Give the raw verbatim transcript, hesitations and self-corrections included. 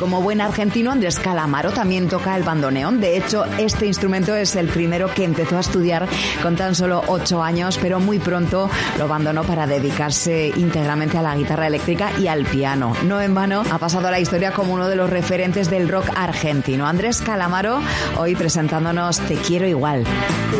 Como buen argentino, Andrés Calamaro también toca el bandoneón. De hecho, este instrumento es el primero que empezó a estudiar con tan solo ocho años, pero muy pronto lo abandonó para dedicarse íntegramente a la guitarra eléctrica y al piano. No en vano ha pasado a la historia como uno de los referentes del rock argentino. Andrés Calamaro, hoy presentándonos Te quiero igual.